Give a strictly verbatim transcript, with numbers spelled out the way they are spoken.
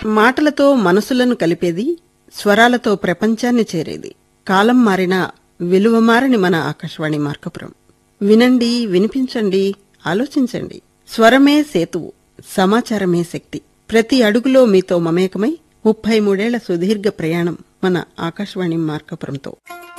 మాటలతో మనసులను కలిపేది, స్వరాలతో ప్రపంచాన్ని చేరేది. కాలం మారినా విలువ మారని మన ఆకాశవాణి మార్కాపురం. వినండి, వినిపించండి, ఆలోచించండి. స్వరమే సేతువు, సమాచారమే శక్తి. ప్రతి అడుగులో మీతో మమేకమై ముప్పై మూడేళ్ల సుదీర్ఘ ప్రయాణం మన ఆకాశవాణి మార్కాపురంతో.